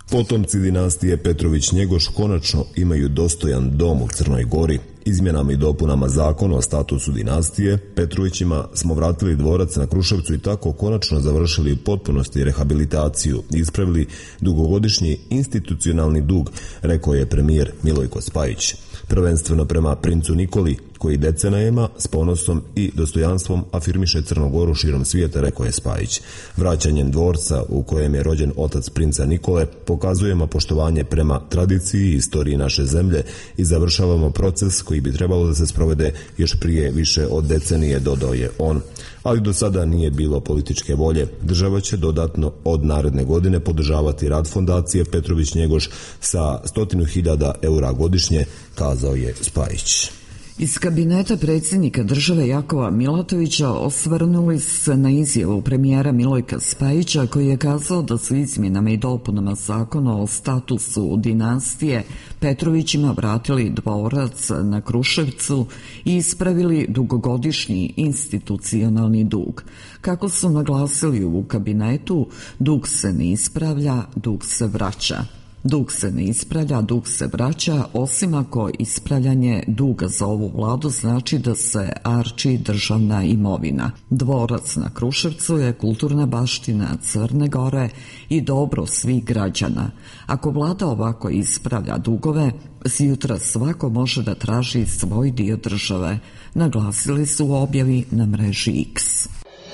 Potomci dinastije Petrović-Njegoš konačno imaju dostojan dom u Crnoj Gori. Izmjenama i dopunama zakona o statusu dinastije Petrovićima smo vratili dvorac na Kruševcu i tako konačno završili u potpunosti rehabilitaciju i ispravili dugogodišnji institucionalni dug, rekao je premijer Milojko Spajić. Prvenstveno prema princu Nikoli, koji decenijama s ponosom i dostojanstvom afirmiše Crnu Goru širom svijeta, rekao je Spajić. Vraćanjem dvorca u kojem je rođen otac princa Nikole pokazujemo poštovanje prema tradiciji i istoriji naše zemlje i završavamo proces koji bi trebalo da se sprovede još prije više od decenije, dodao je on. Ali do sada nije bilo političke volje. Država će dodatno od naredne godine podržavati rad fondacije Petrović-Njegoš sa 100.000 eura godišnje, kazao je Spajić. Iz kabineta predsjednika države Jakova Milatovića osvrnuli se na izjavu premijera Milojka Spajića, koji je kazao da su izmjenama i dopunama zakona o statusu dinastije Petrovićima vratili dvorac na Kruševcu i ispravili dugogodišnji institucionalni dug. Kako su naglasili u kabinetu, dug se ne ispravlja, dug se vraća. Dug se ne ispravlja, dug se vraća, osim ako ispravljanje duga za ovu vladu znači da se arči državna imovina. Dvorac na Kruševcu je kulturna baština Crne Gore i dobro svih građana. Ako vlada ovako ispravlja dugove, sutra svako može da traži svoj dio države, naglasili su u objavi na mreži X.